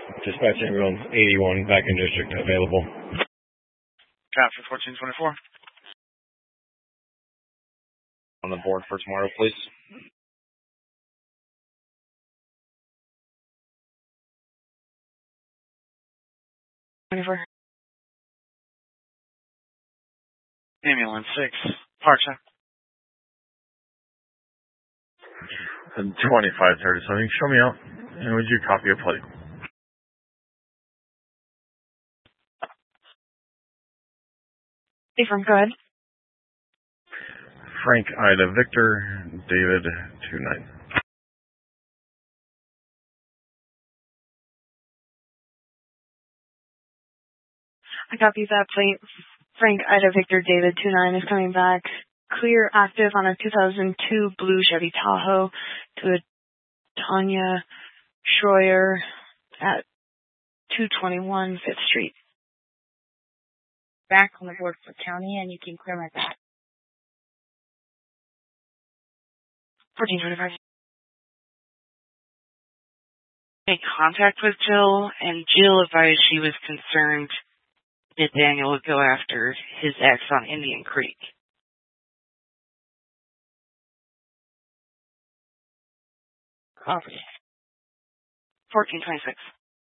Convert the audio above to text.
Dispatching room 81, back in district, available. Traffic 1424. On the board for tomorrow, please. Ambulance 6, Parcha. 2530 something. Show me out. And would you copy a plate? Hey, from good. Frank Ida Victor David 29. I copy that plate. Frank Ida Victor David 29 is coming back. Clear active on a 2002 blue Chevy Tahoe to a Tanya Schroyer at 221 5th Street. Back on the board for county, and you can clear my back. 1425. Made contact with Jill, and Jill advised she was concerned that Daniel would go after his ex on Indian Creek. Copy. 1426.